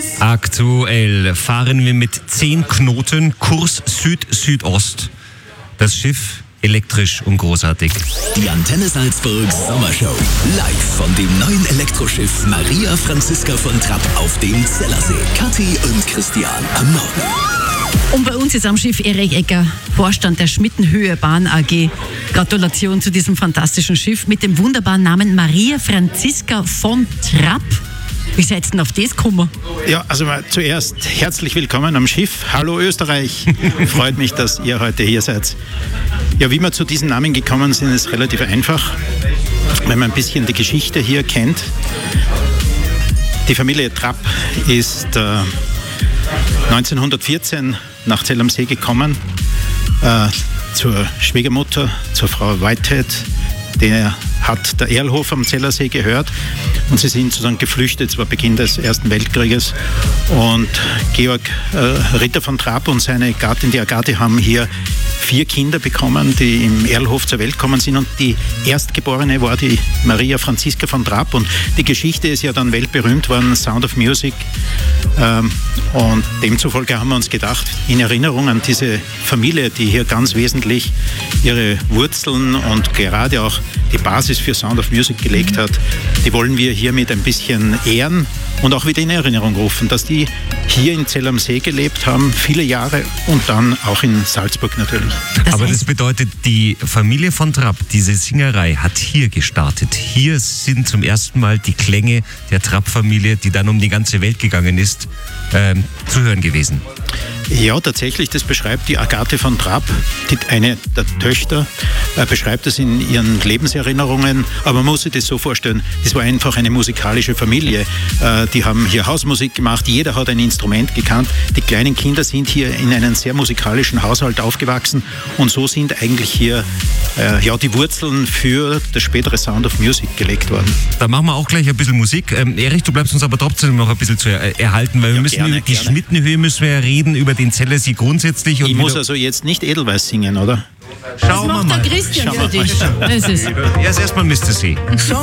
Servus. Aktuell fahren wir mit 10 Knoten Kurs Süd-Südost. Das Schiff elektrisch und großartig. Die Antenne Salzburg Sommershow. Live von dem neuen Elektroschiff Maria Franziska von Trapp auf dem Zellersee. Kathi und Christian am Morgen. Und bei uns ist am Schiff Erik Ecker, Vorstand der Schmittenhöhe Bahn AG. Gratulation zu diesem fantastischen Schiff mit dem wunderbaren Namen Maria Franziska von Trapp. Wie seid ihr denn auf das gekommen? Ja, also zuerst herzlich willkommen am Schiff. Hallo Österreich. Freut mich, dass ihr heute hier seid. Ja, wie wir zu diesem Namen gekommen sind, ist relativ einfach, wenn man ein bisschen die Geschichte hier kennt. Die Familie Trapp ist 1914 nach Zell am See gekommen, zur Schwiegermutter, zur Frau Whitehead. Der hat der Erlhof am Zellersee gehört und sie sind sozusagen geflüchtet, es war Beginn des Ersten Weltkrieges, und Georg Ritter von Trapp und seine Gattin, die Agathe, haben hier 4 Kinder bekommen, die im Erlhof zur Welt gekommen sind, und die Erstgeborene war die Maria Franziska von Trapp, und die Geschichte ist ja dann weltberühmt worden, Sound of Music, und demzufolge haben wir uns gedacht, in Erinnerung an diese Familie, die hier ganz wesentlich ihre Wurzeln und gerade auch die Basis für Sound of Music gelegt hat, die wollen wir hiermit ein bisschen ehren und auch wieder in Erinnerung rufen, dass die hier in Zell am See gelebt haben, viele Jahre, und dann auch in Salzburg natürlich. Aber das bedeutet, die Familie von Trapp, diese Singerei, hat hier gestartet. Hier sind zum ersten Mal die Klänge der Trapp-Familie, die dann um die ganze Welt gegangen ist, zu hören gewesen. Ja, tatsächlich, das beschreibt die Agathe von Trapp, eine der Töchter, beschreibt es in ihren Lebenserinnerungen. Aber man muss sich das so vorstellen, das war einfach eine musikalische Familie. Die haben hier Hausmusik gemacht, jeder hat ein Instrument gekannt. Die kleinen Kinder sind hier in einem sehr musikalischen Haushalt aufgewachsen, und so sind eigentlich hier die Wurzeln für das spätere Sound of Music gelegt worden. Da machen wir auch gleich ein bisschen Musik. Erich, du bleibst uns aber trotzdem noch ein bisschen zu erhalten, weil wir müssen gerne, über die Schmittenhöhe müssen wir ja reden, über den Zellersee grundsätzlich. Und ich muss also jetzt nicht Edelweiß singen, oder? Schauen wir Das mal. macht der Christian Schauen wir für dich. mal. Das ist Erst erstmal Mr. See.